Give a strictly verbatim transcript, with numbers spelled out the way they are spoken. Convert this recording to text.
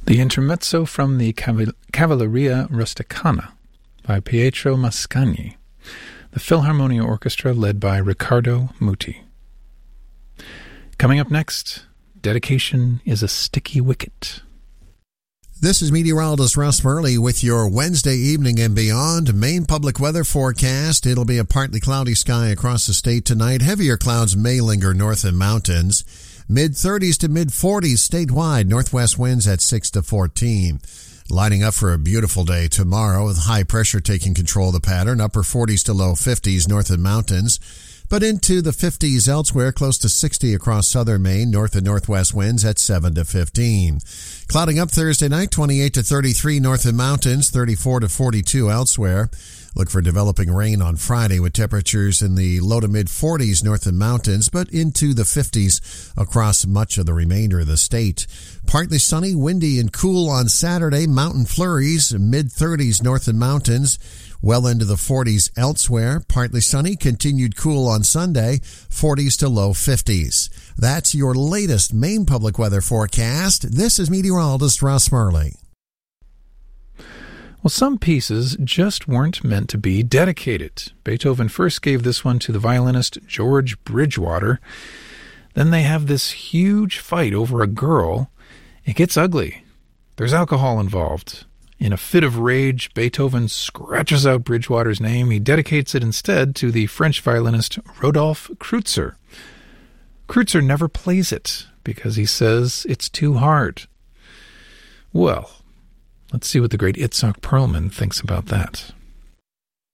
The Intermezzo from the Caval- Cavalleria Rusticana by Pietro Mascagni, the Philharmonia Orchestra led by Riccardo Muti. Coming up next, Dedication is a Sticky Wicket. This is meteorologist Russ Murley with your Wednesday evening and beyond Maine public weather forecast. It'll be a partly cloudy sky across the state tonight. Heavier clouds may linger north in mountains. mid-thirties to mid-forties statewide. Northwest winds at six to fourteen. Lining up for a beautiful day tomorrow with high pressure taking control of the pattern. Upper forties to low fifties north in mountains. But into the fifties elsewhere, close to sixty across southern Maine, north and northwest winds at seven to fifteen. Clouding up Thursday night, twenty-eight to thirty-three north in mountains, thirty-four to forty-two elsewhere. Look for developing rain on Friday with temperatures in the low to mid-forties north in mountains, but into the fifties across much of the remainder of the state. Partly sunny, windy, and cool on Saturday. Mountain flurries, mid-thirties north in mountains. Well into the forties elsewhere. Partly sunny, continued cool on Sunday, forties to low fifties. That's your latest Maine public weather forecast. This is meteorologist Russ Murley. Well, some pieces just weren't meant to be dedicated. Beethoven first gave this one to the violinist George Bridgewater. Then they have this huge fight over a girl. It gets ugly. There's alcohol involved. In a fit of rage, Beethoven scratches out Bridgewater's name. He dedicates it instead to the French violinist Rodolphe Kreutzer. Kreutzer never plays it because he says it's too hard. Well, let's see what the great Itzhak Perlman thinks about that.